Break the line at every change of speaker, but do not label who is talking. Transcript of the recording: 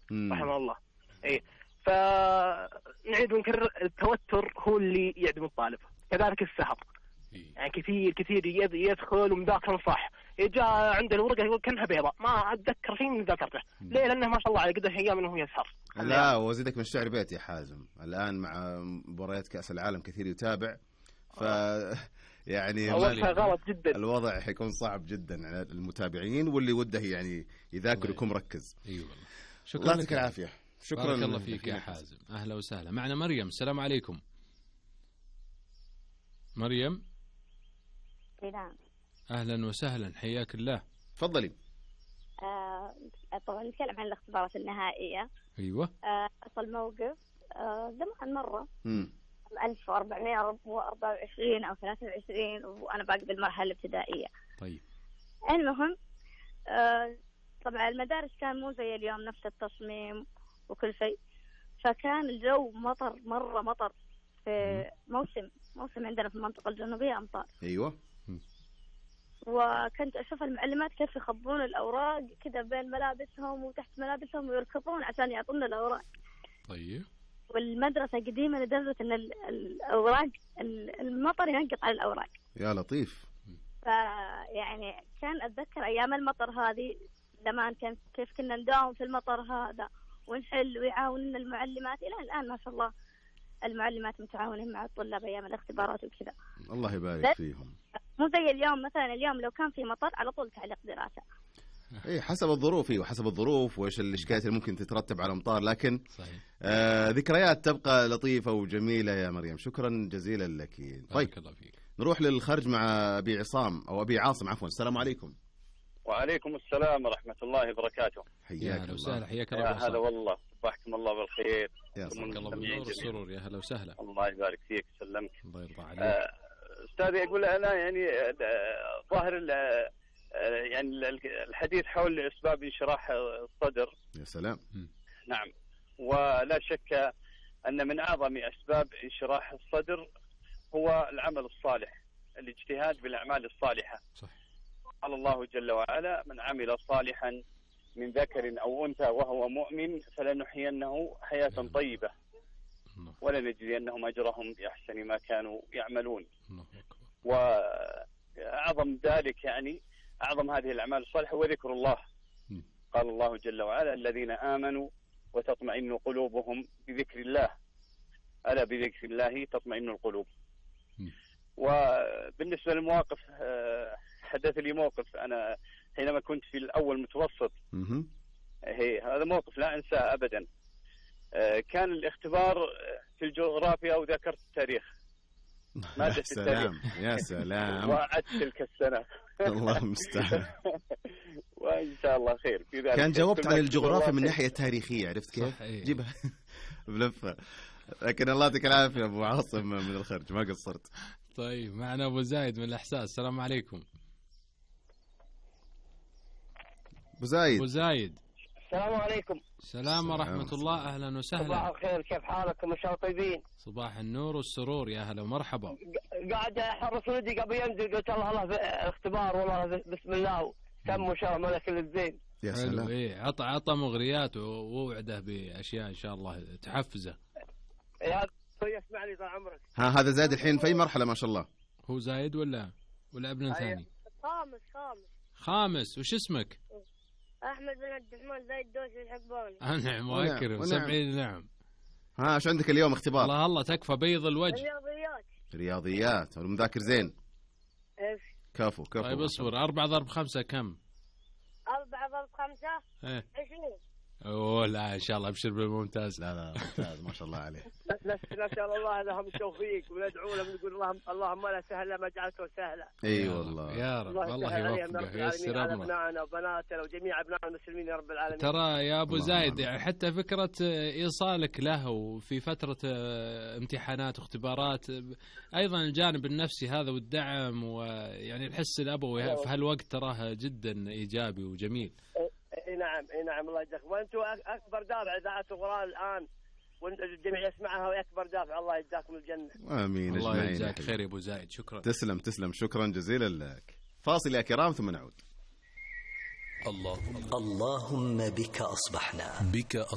رحمه الله. اي فنعيد ونكرر، التوتر هو اللي يعدم الطالب، كذلك السهر. يعني كثير يدخل ومذاكر صح، جاء عنده الورقه يقول كانها بيضاء، ما اتذكر شيء من ذاكرته. ليه؟ لانه ما شاء الله على قدر ايام انه يسهر.
لا وزيدك من الشعر بيت يا حازم، الان مع مباريات كاس العالم كثير يتابع، ف يعني
غلط جدا،
الوضع حيكون صعب جدا على المتابعين واللي وده يعني يذاكر ويكون مركز.
اي والله.
شكرا، الله يعطيك العافيه. شكرا،
بارك الله فيك يا حازم. اهلا وسهلا. معنا مريم، السلام عليكم. مريم.
نعم.
اهلا وسهلا، حياك الله.
تفضلي.
طبعا نتكلم عن الاختبارات النهائيه.
ايوه.
حصل موقف زمان مره 1424 او 23 وانا باقي بالمرحله الابتدائيه.
طيب.
المهم طبعا المدارس كان مو زي اليوم، نفس التصميم وكل شيء، فكان الجو مطر، مرة مطر في موسم عندنا في المنطقة الجنوبية أمطار.
أيوة.
وكنت أشوف المعلمات كيف يخبون الأوراق كذا بين ملابسهم وتحت ملابسهم ويركضون عشان يعطونا الأوراق.
طيب.
والمدرسة قديمة لدرجة أن الأوراق المطر ينقط على الأوراق.
يا لطيف.
فيعني كان أتذكر أيام المطر هذه زمان كيف كنا نداوم في المطر هذا ونحل ويعاوننا المعلمات. إلى الآن ما شاء الله المعلمات متعاونين مع الطلاب أيام الاختبارات وكذا.
الله يبارك فيهم.
مو زي اليوم، مثلا اليوم لو كان في مطر على طول تعليق دراسة.
اي حسب الظروف، وحسب الظروف وايش الاشكاليات اللي ممكن تترتب على الامطار، لكن
صحيح.
ذكريات تبقى لطيفة وجميلة يا مريم. شكرا جزيلا لك. طيب نروح للخرج مع ابي عصام او ابي عاصم عفوا. السلام عليكم.
وعليكم السلام ورحمة الله وبركاته.
حياك الله.
حياك الله.
يا هلا والله، صبحكم الله بالخير.
يا صباح الله بالنور والسرور. يا هلا وسهلا.
الله يبارك فيك، سلمك.
الله يرضى عليك.
أستاذي أقول أنا يعني ظاهر يعني الحديث حول أسباب انشراح الصدر.
يا سلام.
نعم، ولا شك أن من أعظم أسباب انشراح الصدر هو العمل الصالح، الاجتهاد بالأعمال الصالحة.
صح.
قال الله جل وعلا: من عمل صالحا من ذكر أو أنثى وهو مؤمن فلنحيينه حياة طيبة ولنجزينهم أجرهم بأحسن ما كانوا يعملون. وأعظم ذلك يعني أعظم هذه الأعمال الصالحة هو ذكر الله. قال الله جل وعلا: الذين آمنوا وتطمئن قلوبهم بذكر الله، ألا بذكر الله تطمئن القلوب. وبالنسبة للمواقف، حدث لي موقف أنا حينما كنت في الأول متوسط. هذا موقف لا أنساه أبدا. كان الاختبار في الجغرافيا وذكرت التاريخ، مادة التاريخ.
يا سلام.
وعدت تلك السنة.
الله المستعان.
وإن شاء الله خير في ذلك.
كان جاوبت عن الجغرافيا من ناحية تاريخية، عرفت كيف؟ جيبها بلفة. لكن الله يعطيك العافية أبو عاصم من الخرج، ما قصرت.
طيب معنا أبو زايد من الإحساس. السلام عليكم.
أبو زايد.
أبو زايد.
السلام عليكم.
السلام ورحمة الله. أهلا وسهلا.
صباح الخير، كيف حالكم؟ إن شاء الله طيبين.
صباح النور والسرور. يا هلا ومرحبا.
قاعد أحرص ولدي قبل ينزل، قلت الله في اختبار والله بسم الله تم إن شاء الله ملك الزين.
يا سلام.
إيه عطى مغريات ووعده بأشياء إن شاء الله تحفزه.
يا اسمعني طال عمرك.
هذا زايد الحين في أي مرحلة ما شاء الله؟
هو زايد ولا ابن ثاني؟ خامس. وش اسمك؟
أحمد بن عبد الرحمن زايد دوسي الحقباني.
أنعم وأكرم. 70 نعم.
ايش عندك اليوم اختبار؟
الله تكفى بيض الوجه.
رياضيات.
والمذاكر زين؟
ايش؟
كفو.
طيب اصبر. 4 ضرب 5 كم؟
4 ضرب 5 20.
اوه لا ان شاء الله ابشر بالممتاز.
لا ممتاز ما شاء الله عليه.
نسأل الله لهم التوفيق وندعو لهم نقول اللهم لا سهل ما جعلته سهلا.
اي والله
يا رب. الله يوفقك وييسر
امرك ابنائنا وبناتنا وجميع ابناء المسلمين يا رب العالمين.
ترى يا ابو زايد يعني حتى فكره ايصالك له وفي فتره امتحانات واختبارات، ايضا الجانب النفسي هذا والدعم ويعني الحس الابوي في هالوقت تراه جدا ايجابي وجميل.
اي نعم الله يجزاك. وانتم اكبر دافع اذاعه القران الان والجميع يسمعها، واكبر دافع. الله يجزاكم الجنه.
امين.
الله يجزاك خير يا ابو زايد. شكرا.
تسلم شكرا جزيلا لك. فاصل يا كرام ثم نعود.
اللهم بك أصبحنا.